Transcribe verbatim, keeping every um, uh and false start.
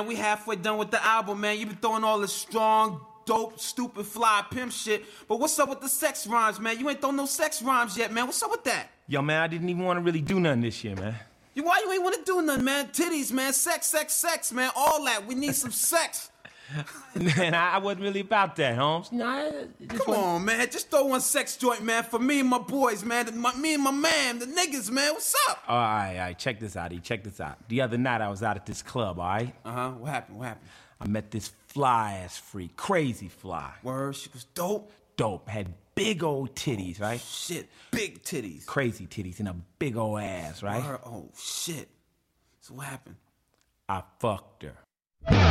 We halfway done with the album, man. You been throwing all this strong, dope, stupid, fly, pimp shit. But what's up with the sex rhymes, man? You ain't thrown no sex rhymes yet, man. What's up with that? Yo, man, I didn't even want to really do nothing this year, man. You, why you ain't want to do nothing, man? Titties, man. Sex, sex, sex, man. All that. We need some sex. Man, I, I wasn't really about that, Holmes. You know, I just Come wasn't... on, man. Just throw one sex joint, man, for me and my boys, man. My, me and my man, the niggas, man. What's up? All right, all right. Check this out, E. Check this out. The other night, I was out at this club, all right? Uh-huh. What happened? What happened? I met this fly-ass freak. Crazy fly. Word, she was dope? Dope. Had big old titties, right? Shit, big titties. Crazy titties and a big old ass, right? Word. Oh, shit. So what happened? I fucked her.